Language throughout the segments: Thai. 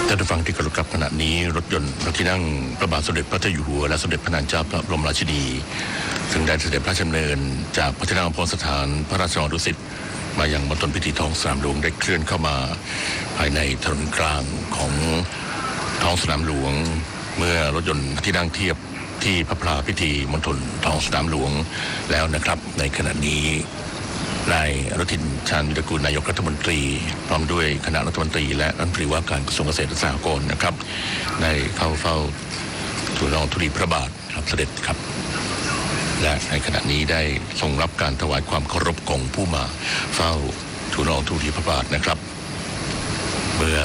ท่านผู้ฟังที่เคารพครับขณะนี้รถยนต์พระที่นั่งพระบาทสมเด็จพระเจ้าอยู่หัวและสมเด็จพระนางเจ้าพระบรมราชินีซึ่งได้เสด็จพระราชดำเนินจากพระที่นั่งอัมพรสถานพระราชวังดุสิตมายังมณฑลพิธีท้องสนามหลวงได้เคลื่อนเข้ามาภายในถนนกลางของท้องสนามหลวงเมื่อรถยนต์ที่นั่งเทียบที่พระพลาพิธีมณฑลท้องสนามหลวงแล้วนะครับในขณะนี้นายอนุทินชาญวิรากูลนายกรัฐมนตรีพร้อมด้วยคณะรัฐมนตรีและรัฐมนตรีว่าการกระทรวงเกษตรและสหกรณ์นะครับได้เข้าเฝ้าทูลละอองธุลีพระบาทรับเสด็จครับและในขณะนี้ได้ทรงรับการถวายความเคารพของผู้มาเฝ้าทูลละอองธุลีพระบาทนะครับเมื่อ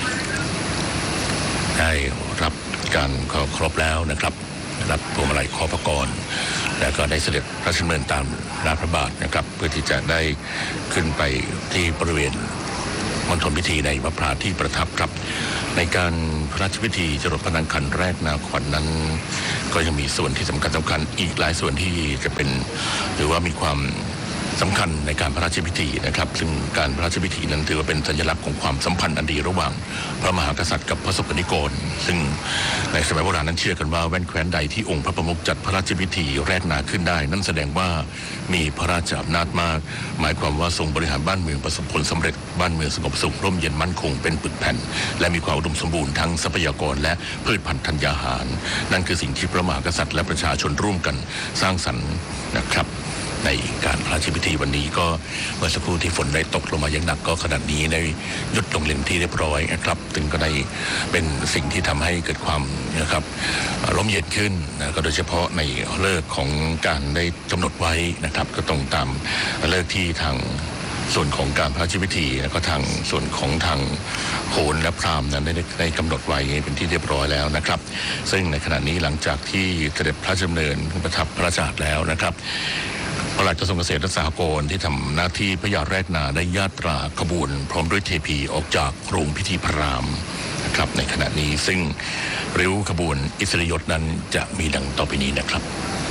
ได้รับการเคารพแล้วนะครับรับพวงมาลัยขอพระกรแล้วก็ได้เสด็จพระราชดำเนินตามลาพระบาทนะครับเพื่อที่จะได้ขึ้นไปที่บริเวณมณฑลพิธีในพระพลาที่ประทับครับในการพระราชพิธีจรดพระนางคันแรกนาขวัญ นั้นก็ยังมีส่วนที่สำคัญอีกหลายส่วนที่จะเป็นหรือว่ามีความสำคัญในการพระราชพิธีนะครับซึ่งการพระราชพิธีนั้นถือว่าเป็นสัญลักษณ์ของความสัมพันธ์อันดีระหว่างพระมหากษัตริย์กับพระสกนิกรซึ่งในสมัยโบราณนั้นเชื่อกันว่าแว่นแคว้นใดที่องค์พระประมุขจัดพระราชพิธีแรกนาขึ้นได้นั่นแสดงว่ามีพระราชอำนาจมากหมายความว่าทรงบริหารบ้านเมืองประสบผลสำเร็จบ้านเมืองสงบสุขร่มเย็นมั่นคงเป็นปึกแผ่นและมีความอุดมสมบูรณ์ทั้งทรัพยากรและพืชพันธุ์ธัญญาหารนั่นคือสิ่งที่พระมหากษัตริย์และประชาชนร่วมกันสร้างสรรค์นะครับในการพระราชพิธีวันนี้ก็เมื่อสักครู่ที่ฝนได้ตกลงมาอย่างหนักก็ขณะนี้ได้หยุดลงเร็วที่เรียบร้อยนะครับถึงก็ได้เป็นสิ่งที่ทำให้เกิดความนะครับร่มเย็นขึ้นนะก็โดยเฉพาะในฤกษ์ของการได้กำหนดไว้นะครับก็ต้องตามฤกษ์ที่ทางส่วนของการพระราชพิธีแล้วก็ทางส่วนของทางโหรและพราหมณ์นั้นได้กำหนดไว้เป็นที่เรียบร้อยแล้วนะครับซึ่งในขณะนี้หลังจากที่เสด็จพระราชดำเนินประทับพระราชอาณาแล้วนะครับปลัดกระทรวงเกษตรและสหกรณ์ที่ทำหน้าที่พระยาแรกนาได้ญาตราขบวนพร้อมด้วยเทพีออกจากโรงพิธีพระรามนะครับในขณะนี้ซึ่งริ้วขบวนอิสริยยศนั้นจะมีดังต่อไปนี้นะครับ